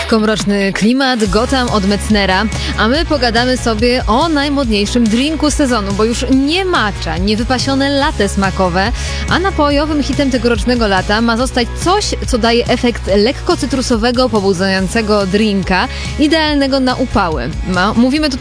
Lekko mroczny klimat, Gotham od Metznera, a my pogadamy sobie o najmodniejszym drinku sezonu, bo już nie matcha, nie wypasione latte smakowe, a napojowym hitem tegorocznego lata ma zostać coś, co daje efekt lekko cytrusowego, pobudzającego drinka, idealnego na upały. Mówimy tutaj